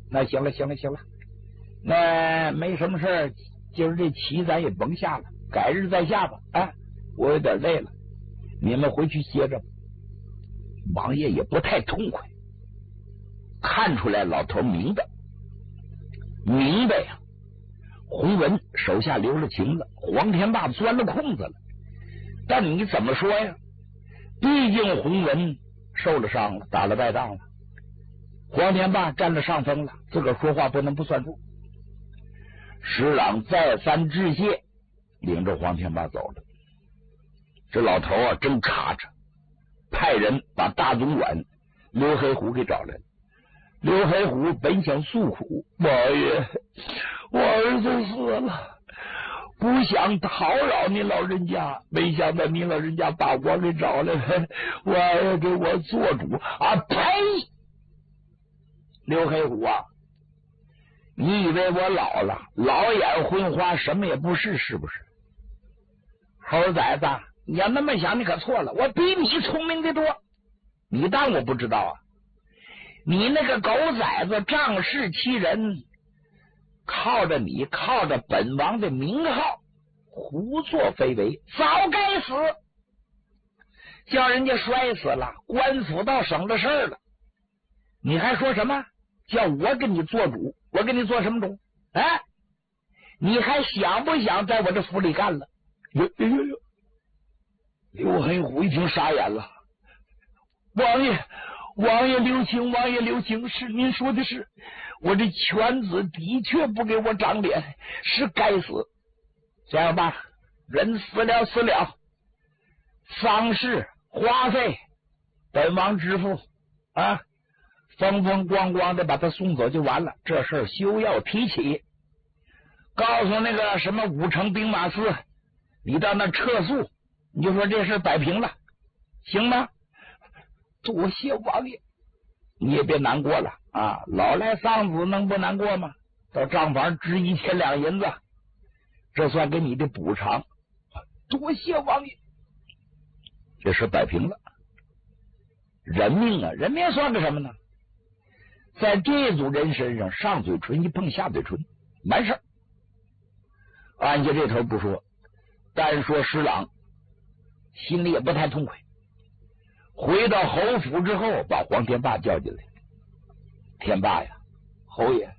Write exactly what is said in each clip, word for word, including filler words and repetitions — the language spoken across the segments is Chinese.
那行了，行了，行了，那没什么事儿，今儿这棋咱也甭下了，改日再下吧。啊，我有点累了，你们回去歇着吧。王爷也不太痛快，看出来老头明白，明白呀。洪文手下留了情了，黄天霸钻了空子了。但你怎么说呀？毕竟洪文受了伤了，打了败仗了，黄天霸占了上风了，自个儿说话不能不算数。石朗再三致谢，领着黄天霸走了。这老头啊，正卡着，派人把大总管刘黑虎给找来了。刘黑虎本想诉苦，王爷，我儿子死了，不想打扰你老人家，没想到你老人家把我给找来了，王爷给我做主啊！呸！刘黑虎啊，你以为我老了，老眼昏花，什么也不是，是不是？猴崽子，你要那么想，你可错了，我比你聪明的多，你当我不知道啊？你那个狗崽子仗势欺人，靠着你，靠着本王的名号胡作非为，早该死！叫人家摔死了，官府倒省了事儿了，你还说什么？叫我给你做主？我给你做什么主？哎，你还想不想在我这府里干了？哟哟哟哟！刘黑虎一听傻眼了，王爷。王爷留情，王爷留情，是您说的是，我这犬子的确不给我长脸，是该死。这样吧，人死了死了，丧事花费本王支付啊，风风光光的把他送走就完了，这事儿休要提起。告诉那个什么五城兵马司，你到那撤诉，你就说这事摆平了，行吗？多谢王爷，你也别难过了啊！老来丧子能不难过吗？到账房支一千两银子，这算给你的补偿。多谢王爷，这事摆平了。人命啊，人命算个什么呢？在这组人身上，上嘴唇一碰下嘴唇，完事儿。按下这头不说，单说施琅心里也不太痛快。回到侯府之后，把黄天霸叫进来。天霸呀，侯爷，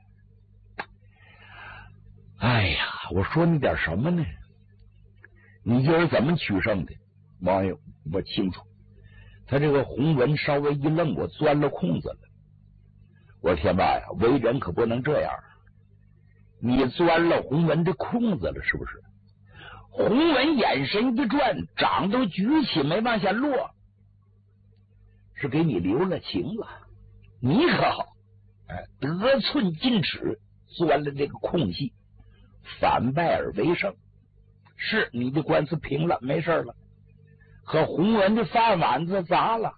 哎呀，我说你点什么呢？你今儿怎么取胜的？王爷，我清楚，他这个洪文稍微一愣，我钻了空子了。我说天霸呀，为人可不能这样，你钻了洪文的空子了，是不是？洪文眼神一转，掌都举起没往下落，是给你留了情了。你可好，哎，得寸进尺，钻了这个空隙，反败而为胜。是你的官司平了，没事了，可洪文的饭碗子砸了，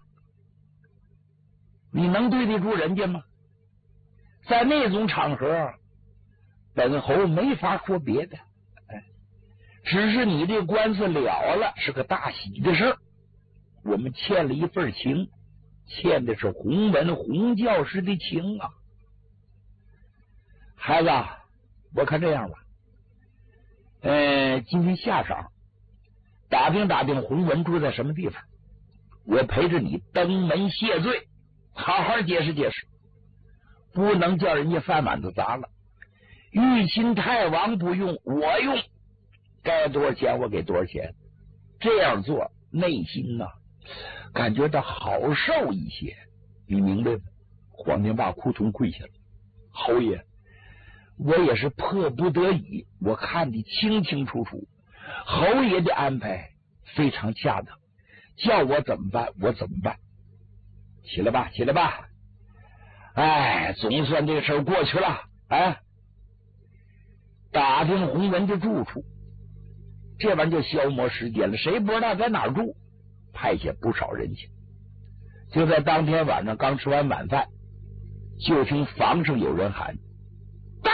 你能对得住人家吗？在那种场合，本侯没法说别的，哎，只是你这官司了了，是个大喜的事儿。我们欠了一份情，欠的是洪文洪教师的情啊。孩子，我看这样吧，呃，今天下晌打听打听洪文住在什么地方，我陪着你登门谢罪，好好解释解释，不能叫人家饭碗子砸了。御亲太王不用，我用，该多少钱我给多少钱，这样做内心呐、啊、感觉到好受一些，你明白吗？黄天霸扑通跪下了，侯爷，我也是迫不得已，我看得清清楚楚，侯爷的安排非常恰当，叫我怎么办我怎么办。起来吧起来吧，哎，总算这事儿过去了啊！打听洪文的住处，这玩意就消磨时间了，谁不知道在哪儿住，派下不少人去。就在当天晚上刚吃完晚饭，就听房上有人喊：来，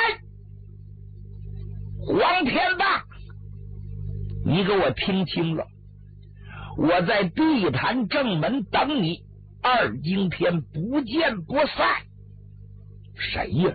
黄天霸，你给我听清了，我在地坛正门等你，二更天不见不散。谁呀？